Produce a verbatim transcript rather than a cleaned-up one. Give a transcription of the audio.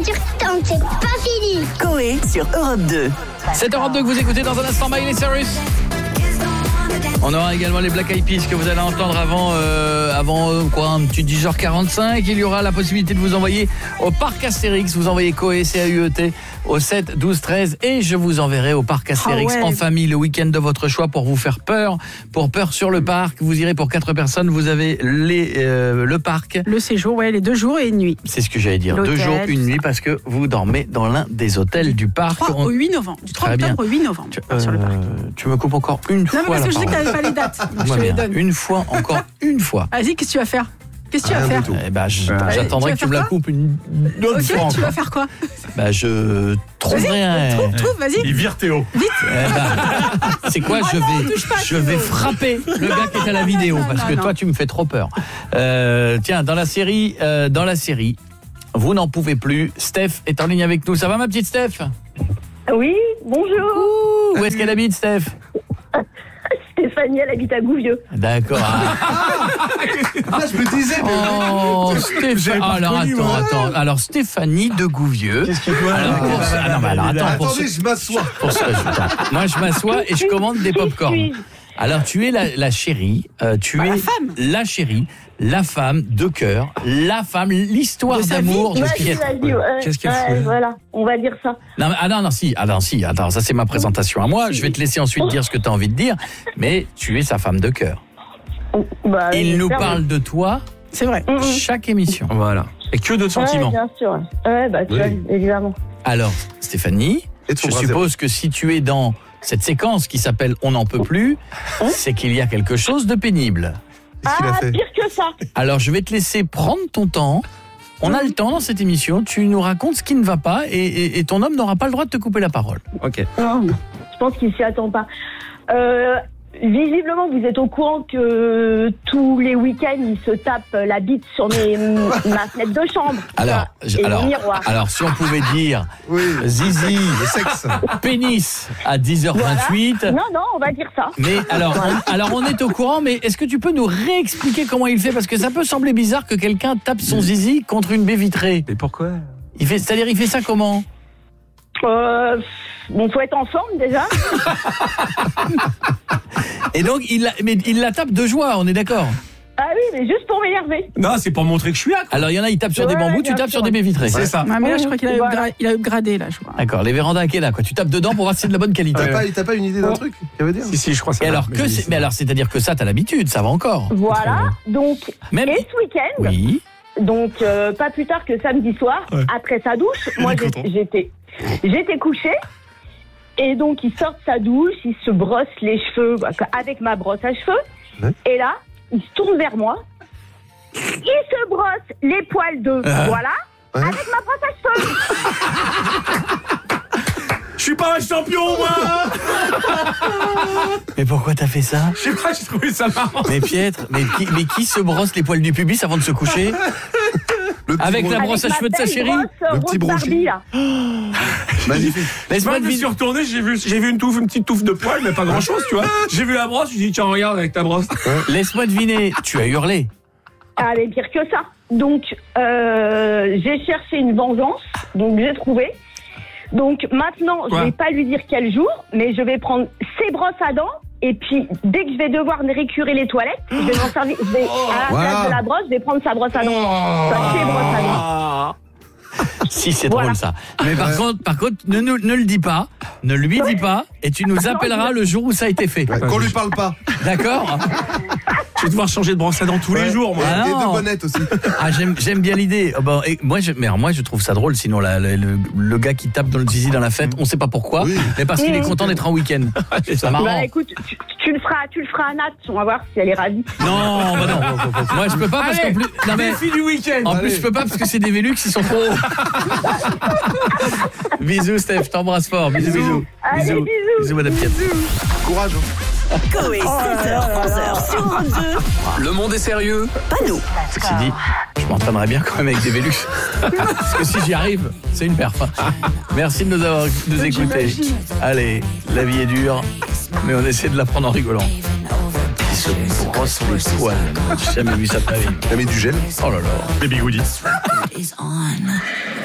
voiture tente, c'est pas fini. Coé sur Europe deux. C'est Europe deux que vous écoutez dans un instant, Miley Cyrus. On aura également les Black Eyed Peas que vous allez entendre avant, euh, avant euh, quoi, un petit dix heures quarante-cinq. Il y aura la possibilité de vous envoyer au parc Astérix. Vous envoyez Coé, C A U E T, au sept douze treize. Et je vous enverrai au parc Astérix ah ouais. en famille le week-end de votre choix pour vous faire peur. Pour peur sur le parc. Vous irez pour quatre personnes. Vous avez les, euh, le parc. Le séjour, ouais, les deux jours et une nuit. C'est ce que j'allais dire. L'hôtel, Deux jours, une tout nuit, ça. parce que vous dormez dans l'un des hôtels du parc. trois On- au huit novembre. Du trois Très bien. octobre au huit novembre. Tu, sur le parc. euh, tu me coupes encore une Non, fois mais parce la que je sais que parole. t'avais pas les dates. Donc je Ouais, te les bien. donne. Une fois, encore une fois. Vas-y, qu'est-ce que tu vas faire Qu'est-ce que tu vas Rien faire du tout. Eh ben, je- Ouais. j'attendrai Tu que tu vas me la faire coupes une une autre Ok, fois tu encore. vas faire quoi Bah, je trouverai un. Trouve, trouve, vas-y. Il vire Théo. Eh ben, c'est quoi, je Oh non, vais, touche pas, je Théo. vais frapper le gars qui est à la vidéo non, parce non, que non. toi, tu me fais trop peur. Euh, tiens, dans la série, euh, dans la série, vous n'en pouvez plus. Steph est en ligne avec nous. Ça va, ma petite Steph? Oui, bonjour. Ouh, où est-ce qu'elle habite, Steph? Stéphanie, elle habite à Gouvieux. D'accord. Ah, Ah, je me disais, mais... Oh, Stéphanie. pas Alors, reconnu, attends, moi. attends. Alors, Stéphanie de Gouvieux. Qu'est-ce qu'il doit Alors, pour ce- ah, non, mais alors, attends, pour Attendez, ce- je m'assois. pour ce résultat. Moi, je m'assois et je commande des Qui pop-corn. suis-je? Alors, tu es la, la chérie, euh, tu Ah, es la femme. la chérie, la femme de cœur, la femme, l'histoire De sa d'amour de Vas-y, Piet. vas-y, ouais, Qu'est-ce qu'elle ouais, fout, là voilà, on va dire ça. Non, mais- ah non, non, si, ah non, si, attends, ça c'est ma présentation à moi. Je vais te laisser ensuite dire ce que tu as envie de dire, mais tu es sa femme de cœur. Bah, Il nous j'espère, parle de toi C'est vrai. mais- Mhm. chaque émission. Voilà. Et que de Ouais, sentiments. bien sûr. Ouais, bah, tu Oui. vois, évidemment. Alors, Stéphanie, Et de son je bras suppose que si tu es dans cette séquence qui s'appelle On n'en peut plus, c'est qu'il y a quelque chose de pénible. Qu'est-ce qu'il a Ah, fait? pire que ça. Alors, je vais te laisser prendre ton temps. On a le temps dans cette émission. Tu nous racontes ce qui ne va pas et, et- et ton homme n'aura pas le droit de te couper la parole. Ok. Non, je pense qu'il s'y attend pas. Euh, visiblement, vous êtes au courant que tous les week-ends, il se tape la bite sur mes, ma fenêtre de chambre. Alors, je- et alors, le miroir. alors, si on pouvait dire Oui. zizi, Le sexe. pénis à dix heures vingt-huit. Non, non, on va dire ça. Mais alors, on, alors, on est au courant, mais est-ce que tu peux nous réexpliquer comment il fait? Parce que ça peut sembler bizarre que quelqu'un tape son zizi contre une baie vitrée. Mais pourquoi? Il fait, c'est-à-dire, il fait ça comment? Euh, bon, faut être en forme déjà. Et donc, il la, mais il la tape de joie, on est d'accord? Ah oui, mais juste pour m'énerver. Non, c'est pour montrer que je suis là. Alors, il y en a, ils tapent sur des Ouais, bambous, tu bien tapes sûr. sur des baies vitrées. C'est ça. Ouais, mais là, je crois qu'il a, Voilà. upgra- il a upgradé, là, je crois. D'accord, les vérandas à là, quoi. Tu tapes dedans pour voir si c'est de la bonne qualité. T'as pas, t'as pas une idée d'un truc? Ça veut dire? Si, si, je crois ça. Et alors que c'est, mais alors c'est-à-dire que ça t'as l'habitude, ça va encore. Voilà. Donc, Même et ce week-end, oui. donc euh, pas plus tard que samedi soir, Ouais. après sa douche, moi Il est j'ai- content. j'étais, j'étais couchée. Et donc il sort de sa douche, il se brosse les cheveux bah, avec ma brosse à cheveux. Ouais. Et là, il se tourne vers moi. Il se brosse les poils de Ah. voilà Ouais. avec ma brosse à cheveux. Je suis pas un champion, moi! Mais pourquoi t'as fait ça? Je sais pas, j'ai trouvé ça marrant. Mais Pietre, mais qui, mais qui se brosse les poils du pubis avant de se coucher? Le petit Avec la bro- brosse à Avec cheveux de ma sa belle chérie? brosse, euh, Le petit rose brochis. Barbie, là. Magnifique. Laisse-moi Moi, je me suis deviner. retourné, j'ai vu, j'ai vu une touffe, une petite touffe de poils, mais pas grand chose, tu vois. J'ai vu la brosse, je me suis dit, tiens, regarde avec ta brosse. Laisse-moi deviner. Tu as hurlé. Ah, mais pire que ça. Donc, euh, j'ai cherché une vengeance, donc j'ai trouvé. Donc maintenant, Quoi je vais pas lui dire quel jour, mais je vais prendre ses brosses à dents. Et puis, dès que je vais devoir récurer les toilettes, je vais m'en servir. Je vais, à la Voilà. place de la brosse, je vais prendre sa brosse à dents. Enfin, ses brosses à dents. Si, c'est Voilà. drôle ça. Mais par contre, par contre, ne, ne, ne le dis pas, ne lui dis pas, et tu nous appelleras le jour où ça a été fait. Ouais, qu'on lui parle pas. D'accord? Je vais devoir changer de brosse à dents tous les Ouais. jours, moi. Ah Et non. de bonnettes aussi. Ah, j'aime, j'aime bien l'idée. Oh, bon, et moi, je, mais alors, moi, je trouve ça drôle. Sinon, la- la- le, le gars qui tape dans le zizi dans la fête, on sait pas pourquoi, Oui. mais parce qu'il est Mmh. content d'être en week-end. C'est marrant. Bah écoute, tu, tu le feras, tu le feras à Nat, on va voir si elle est ravie. Non, bah non. Moi, je peux pas parce qu'en plus. Non, mais, Défi du week-end. en Allez. plus, je peux pas parce que c'est des Vélux, ils sont trop hauts. Bisous, Steph. Je t'embrasse fort. Bisous, bisous. Allez, bisous. Bisous, madame Piette. Courage. hein. Coé, sept heures, onze heures sur Europe deux. Le monde est sérieux. Pas nous. Ceci dit, je m'entraînerais bien quand même avec des Vélux. Parce que si j'y arrive, c'est une perf. Merci de nous avoir de nous écouter. Allez, la vie est dure, mais on essaie de la prendre en rigolant. Il se brosse les poils. J'ai jamais vu ça de ma vie. T'as mis du gel? Oh là là. Baby goodies. is on.